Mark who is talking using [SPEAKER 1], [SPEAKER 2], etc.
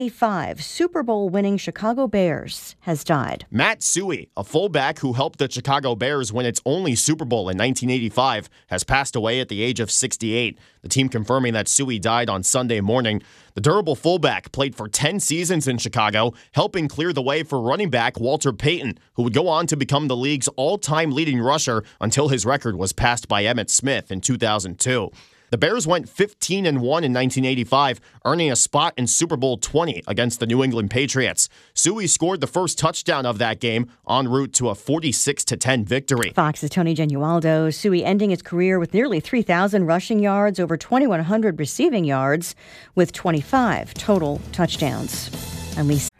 [SPEAKER 1] 5 Super Bowl winning Chicago Bears has died.
[SPEAKER 2] Matt Suhey, a fullback who helped the Chicago Bears win its only Super Bowl in 1985, has passed away at the age of 68. The team confirming that Suhey died on Sunday morning. The durable fullback played for 10 seasons in Chicago, helping clear the way for running back Walter Payton, who would go on to become the league's all-time leading rusher until his record was passed by Emmitt Smith in 2002. The Bears went 15-1 in 1985, earning a spot in Super Bowl 20 against the New England Patriots. Suhey scored the first touchdown of that game en route to a 46-10 victory.
[SPEAKER 1] Fox's Tony Genualdo. Suhey ending his career with nearly 3,000 rushing yards, over 2,100 receiving yards, with 25 total touchdowns. I'm Lisa.